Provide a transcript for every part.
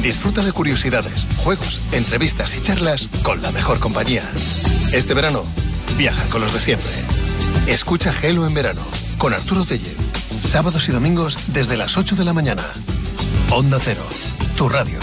Disfruta de curiosidades, juegos, entrevistas y charlas con la mejor compañía. Este verano, viaja con los de siempre. Escucha Gelo en verano, con Arturo Tellez. Sábados y domingos desde las 8 de la mañana. Onda Cero, tu radio.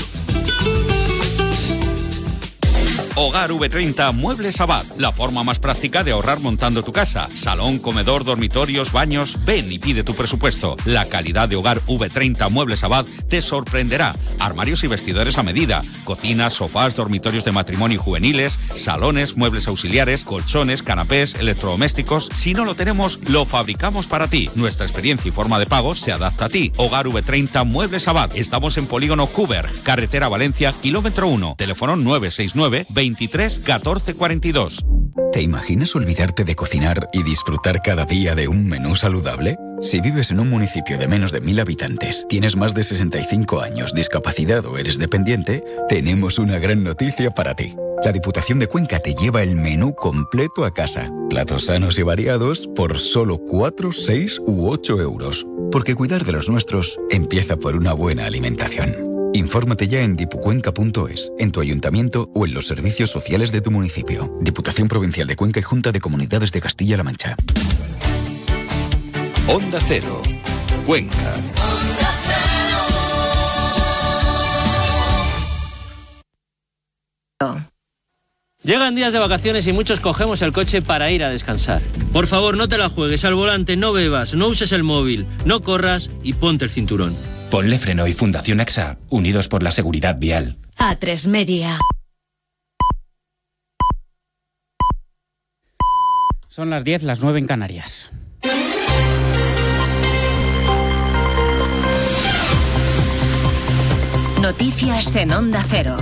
Hogar V30 Muebles Abad, la forma más práctica de ahorrar montando tu casa. Salón, comedor, dormitorios, baños. Ven y pide tu presupuesto. La calidad de Hogar V30 Muebles Abad te sorprenderá. Armarios y vestidores a medida, cocinas, sofás, dormitorios de matrimonio y juveniles, salones, muebles auxiliares, colchones, canapés, electrodomésticos. Si no lo tenemos, lo fabricamos para ti. Nuestra experiencia y forma de pago se adapta a ti. Hogar V30 Muebles Abad. Estamos en Polígono Cuber, Carretera Valencia, kilómetro 1. Teléfono 969 23 14 42. ¿Te imaginas olvidarte de cocinar y disfrutar cada día de un menú saludable? Si vives en un municipio de menos de 1.000 habitantes, tienes más de 65 años, discapacidad o eres dependiente, tenemos una gran noticia para ti. La Diputación de Cuenca te lleva el menú completo a casa. Platos sanos y variados por solo 4, 6 u 8 euros. Porque cuidar de los nuestros empieza por una buena alimentación. Infórmate ya en dipucuenca.es, en tu ayuntamiento o en los servicios sociales de tu municipio. Diputación Provincial de Cuenca y Junta de Comunidades de Castilla-La Mancha. Onda Cero, Cuenca. Llegan días de vacaciones y muchos cogemos el coche para ir a descansar. Por favor, no te la juegues al volante, no bebas, no uses el móvil, no corras y ponte el cinturón. Ponle Freno y Fundación AXA, unidos por la seguridad vial. A3 Media. Son las 10, las 9 en Canarias. Noticias en Onda Cero.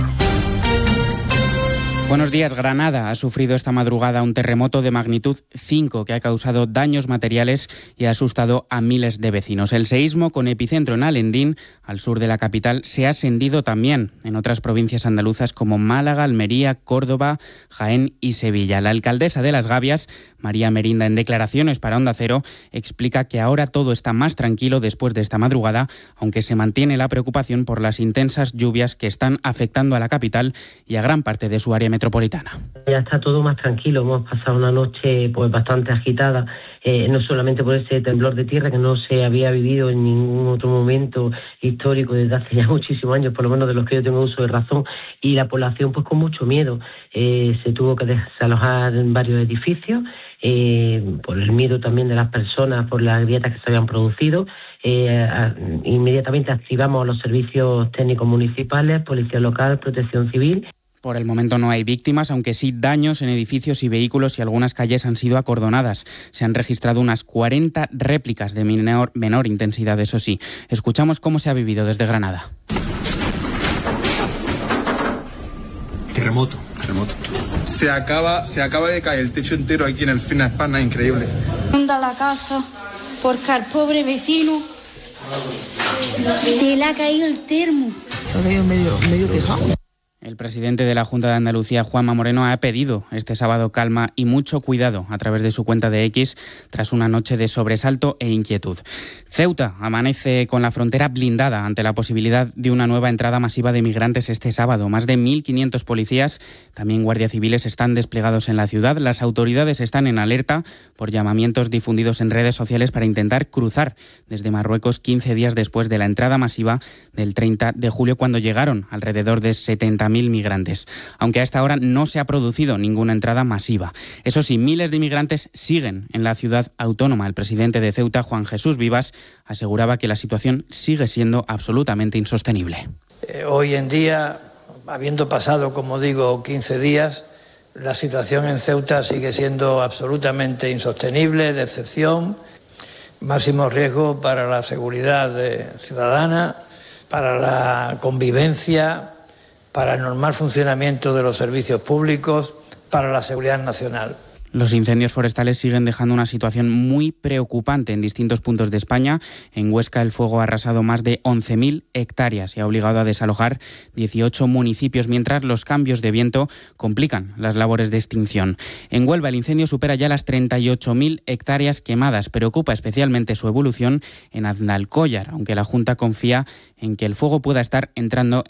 Buenos días. Granada ha sufrido esta madrugada un terremoto de magnitud 5 que ha causado daños materiales y ha asustado a miles de vecinos. El seísmo, con epicentro en Alendín, al sur de la capital, se ha sentido también en otras provincias andaluzas como Málaga, Almería, Córdoba, Jaén y Sevilla. La alcaldesa de Las Gavias, María Merinda, en declaraciones para Onda Cero, explica que ahora todo está más tranquilo después de esta madrugada, aunque se mantiene la preocupación por las intensas lluvias que están afectando a la capital y a gran parte de su área metropolitana. Ya está todo más tranquilo, hemos pasado una noche pues bastante agitada, no solamente por ese temblor de tierra que no se había vivido en ningún otro momento histórico desde hace ya muchísimos años, por lo menos de los que yo tengo uso de razón, y la población pues con mucho miedo. Se tuvo que desalojar en varios edificios, por el miedo también de las personas, por las grietas que se habían producido. Inmediatamente activamos los servicios técnicos municipales, Policía Local, Protección Civil. Por el momento no hay víctimas, aunque sí daños en edificios y vehículos, y algunas calles han sido acordonadas. Se han registrado unas 40 réplicas de menor intensidad, eso sí. Escuchamos cómo se ha vivido desde Granada. Terremoto. Se acaba de caer el techo entero aquí en el Fina España, increíble. Anda la casa porque al pobre vecino se le ha caído el termo. Se ha caído medio tejado. El presidente de la Junta de Andalucía, Juanma Moreno, ha pedido este sábado calma y mucho cuidado a través de su cuenta de X tras una noche de sobresalto e inquietud. Ceuta amanece con la frontera blindada ante la posibilidad de una nueva entrada masiva de migrantes este sábado. Más de 1.500 policías, también guardias civiles, están desplegados en la ciudad. Las autoridades están en alerta por llamamientos difundidos en redes sociales para intentar cruzar desde Marruecos 15 días después de la entrada masiva del 30 de julio, cuando llegaron alrededor de 70.000 migrantes, aunque a esta hora no se ha producido ninguna entrada masiva. Eso sí, miles de inmigrantes siguen en la ciudad autónoma. El presidente de Ceuta, Juan Jesús Vivas, aseguraba que la situación sigue siendo absolutamente insostenible. Hoy en día, habiendo pasado, como digo, 15 días, la situación en Ceuta sigue siendo absolutamente insostenible, de excepción, máximo riesgo para la seguridad ciudadana, para la convivencia, para el normal funcionamiento de los servicios públicos, para la seguridad nacional. Los incendios forestales siguen dejando una situación muy preocupante en distintos puntos de España. En Huesca el fuego ha arrasado más de 11.000 hectáreas y ha obligado a desalojar 18 municipios, mientras los cambios de viento complican las labores de extinción. En Huelva el incendio supera ya las 38.000 hectáreas quemadas. Preocupa especialmente su evolución en Aznalcóllar, aunque la Junta confía en que el fuego pueda estar entrando